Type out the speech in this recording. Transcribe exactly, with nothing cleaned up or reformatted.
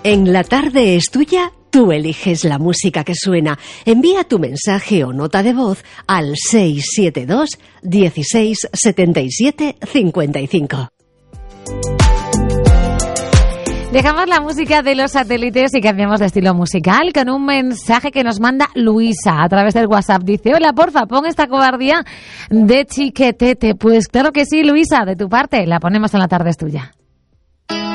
En La Tarde es Tuya, tú eliges la música que suena. Envía tu mensaje o nota de voz al seis siete dos, dieciséis, setenta y siete, cincuenta y cinco. Dejamos la música de los satélites y cambiamos de estilo musical con un mensaje que nos manda Luisa a través del WhatsApp. Dice: hola, porfa, pon esta cobardía de Chiquetete. Pues claro que sí, Luisa, de tu parte, la ponemos en La Tarde es Tuya.